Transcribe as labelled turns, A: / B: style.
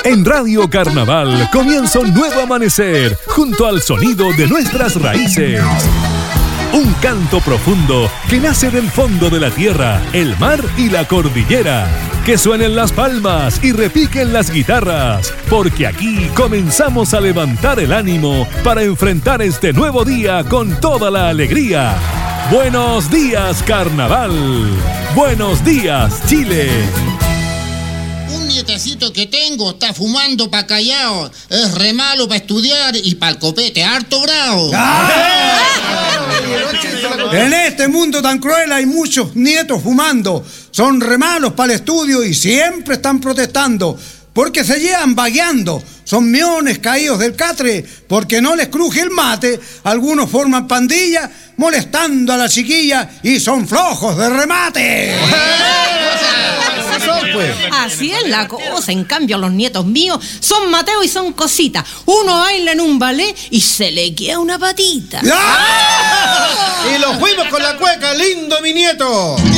A: En Radio Carnaval comienza un nuevo amanecer junto al sonido de nuestras raíces. Un canto profundo que nace del fondo de la tierra, el mar y la cordillera. Que suenen las palmas y repiquen las guitarras, porque aquí comenzamos a levantar el ánimo para enfrentar este nuevo día con toda la alegría. Buenos días, Carnaval. Buenos días, Chile.
B: Un nietecito que tengo está fumando pa' callao. Es re malo pa' estudiar y pa'l copete harto bravo.
C: En este mundo tan cruel hay muchos nietos fumando. Son re malos para el estudio y siempre están protestando. Porque se llevan vagueando. Son miones caídos del catre porque no les cruje el mate. Algunos forman pandilla molestando a la chiquilla y son flojos de remate.
D: Así es la cosa. En cambio, los nietos míos son Mateo y son cositas. Uno baila en un ballet y se le queda una patita.
E: Y lo fuimos con la cueca, lindo mi nieto.